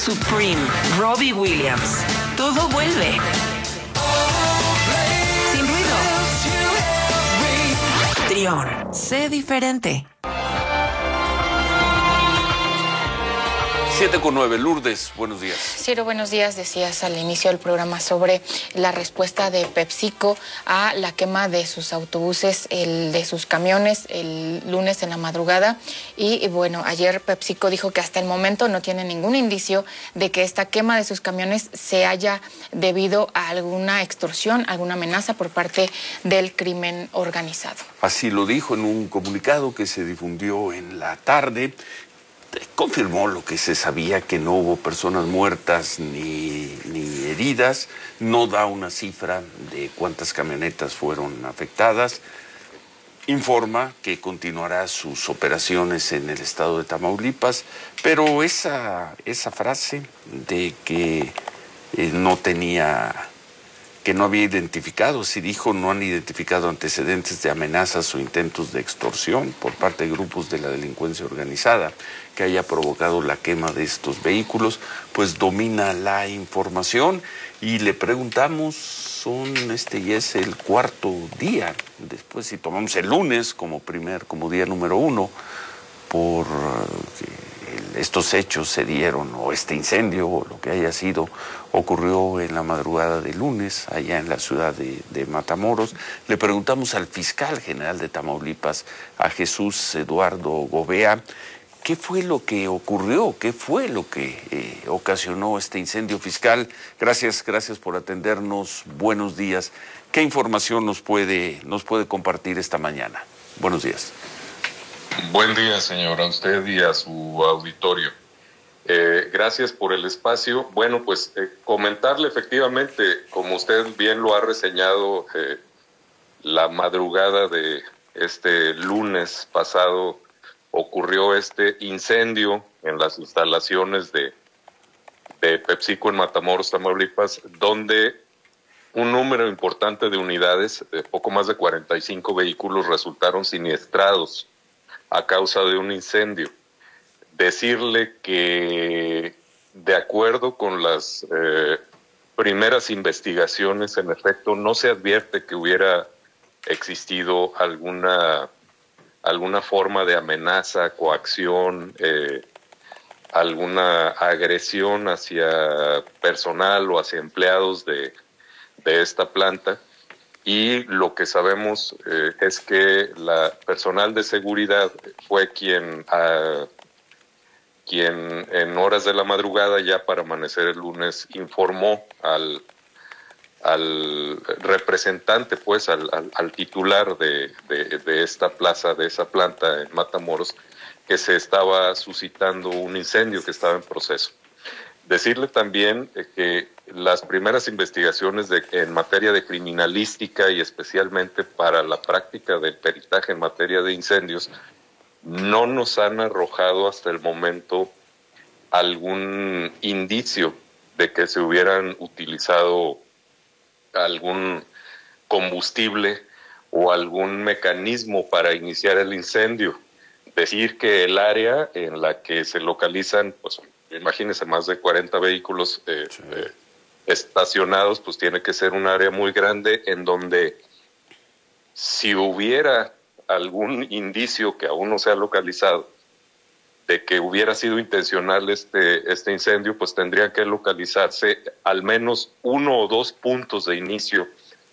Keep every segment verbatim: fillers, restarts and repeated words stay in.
Supreme, Robbie Williams. Todo vuelve. Sin ruido. Trión, sé diferente. siete con nueve, Lourdes, buenos días. Ciro, buenos días. Decías al inicio del programa sobre la respuesta de PepsiCo a la quema de sus autobuses, el, de sus camiones el lunes en la madrugada. Y, y bueno, ayer PepsiCo dijo que hasta el momento no tiene ningún indicio de que esta quema de sus camiones se haya debido a alguna extorsión, alguna amenaza por parte del crimen organizado. Así lo dijo en un comunicado que se difundió en la tarde. Confirmó lo que se sabía, que no hubo personas muertas ni, ni heridas. No da una cifra de cuántas camionetas fueron afectadas. Informa que continuará sus operaciones en el estado de Tamaulipas, pero esa, esa frase de que eh, no tenía, que no había identificado, si dijo no han identificado antecedentes de amenazas o intentos de extorsión por parte de grupos de la delincuencia organizada que haya provocado la quema de estos vehículos, pues domina la información. Y le preguntamos, son este ya es el cuarto día, después si tomamos el lunes como primer, como día número uno, por que estos hechos se dieron, o este incendio, o lo que haya sido, ocurrió en la madrugada de lunes, allá en la ciudad de, de Matamoros. Le preguntamos al fiscal general de Tamaulipas, a Jesús Eduardo Gobea, ¿qué fue lo que ocurrió? ¿Qué fue lo que eh, ocasionó este incendio, fiscal? Gracias, gracias por atendernos. Buenos días. ¿Qué información nos puede, nos puede compartir esta mañana? Buenos días. Buen día, señora, a usted y a su auditorio. Eh, gracias por el espacio. Bueno, pues eh, comentarle efectivamente, como usted bien lo ha reseñado, eh, la madrugada de este lunes pasado ocurrió este incendio en las instalaciones de, de PepsiCo en Matamoros, Tamaulipas, donde un número importante de unidades, de poco más de cuarenta y cinco vehículos, resultaron siniestrados a causa de un incendio. Decirle que, de acuerdo con las eh, primeras investigaciones, en efecto, no se advierte que hubiera existido alguna alguna forma de amenaza, coacción, eh, alguna agresión hacia personal o hacia empleados de, de esta planta. Y lo que sabemos eh, es que la personal de seguridad fue quien, uh, quien en horas de la madrugada, ya para amanecer el lunes, informó al al representante, pues, al, al, al titular de, de, de esta plaza, de esa planta en Matamoros, que se estaba suscitando un incendio que estaba en proceso. Decirle también eh, que las primeras investigaciones de, en materia de criminalística y especialmente para la práctica del peritaje en materia de incendios no nos han arrojado hasta el momento algún indicio de que se hubieran utilizado algún combustible o algún mecanismo para iniciar el incendio. Decir que el área en la que se localizan, pues imagínense, más de cuarenta vehículos eh, sí. eh, estacionados, pues tiene que ser un área muy grande en donde si hubiera algún indicio que aún no se ha localizado de que hubiera sido intencional este, este incendio, pues tendría que localizarse al menos uno o dos puntos de inicio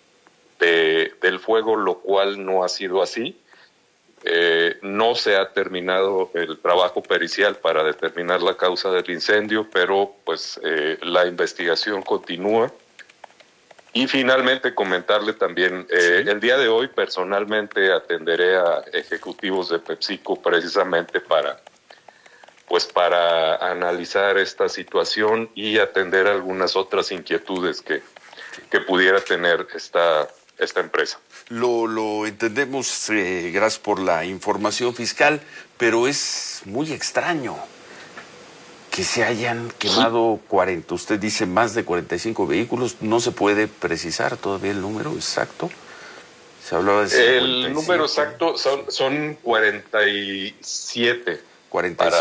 de, del fuego, lo cual no ha sido así. Eh, no se ha terminado el trabajo pericial para determinar la causa del incendio, pero pues eh, la investigación continúa. Y finalmente comentarle también, eh, sí. el día de hoy personalmente atenderé a ejecutivos de PepsiCo precisamente para pues para analizar esta situación y atender algunas otras inquietudes que, que pudiera tener esta, esta empresa. Lo, lo entendemos, eh, gracias por la información, fiscal, pero es muy extraño que se hayan quemado cuarenta, usted dice más de cuarenta y cinco vehículos, no se puede precisar todavía el número exacto. Se hablaba de cincuenta y siete. El número exacto son, son cuarenta y siete. cuarenta y siete.